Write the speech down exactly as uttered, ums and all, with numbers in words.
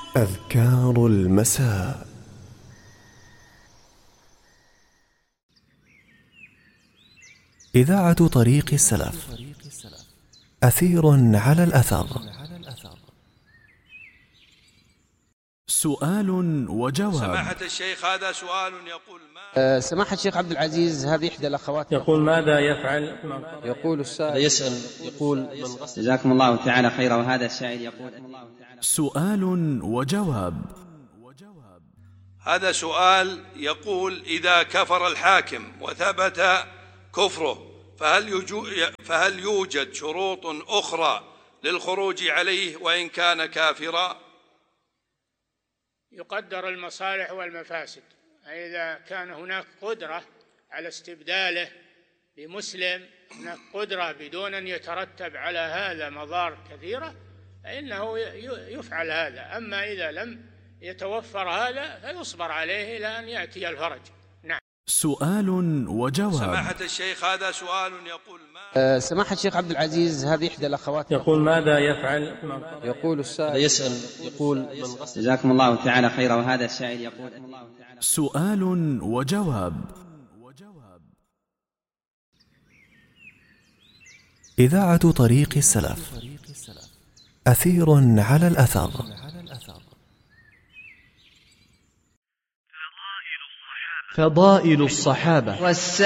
أذكار المساء. إذاعة طريق السلف، أثير على الأثر. سؤال وجواب. سماحة الشيخ، هذا سؤال يقول ما أه سماحة الشيخ عبد العزيز، هذه إحدى الأخوات يقول ماذا يفعل؟ يقول السائل يسأل يقول من غسل. جزاكم الله تعالى خيرا. وهذا السائل يقول سؤال وجواب. هذا سؤال يقول إذا كفر الحاكم وثبت كفره فهل, يجو فهل يوجد شروط أخرى للخروج عليه وإن كان كافرا؟ يقدر المصالح والمفاسد. إذا كان هناك قدرة على استبداله بمسلم، هناك قدرة بدون أن يترتب على هذا مضار كثيرة، فإنه يفعل هذا. أما إذا لم يتوفر هذا فيصبر عليه إلى أن يأتي الفرج. نعم. سؤال وجواب. سماحة الشيخ، هذا سؤال يقول ما أه سماحة الشيخ عبد العزيز، هذه إحدى الأخوات يقول ماذا يفعل؟ يقول السائل يسأل يقول من غسل. جزاكم الله تعالى خيرا. وهذا السائل يقول سؤال وجواب. إذاعة طريق السلف، أثير على الأثر. فضائل الصحابة.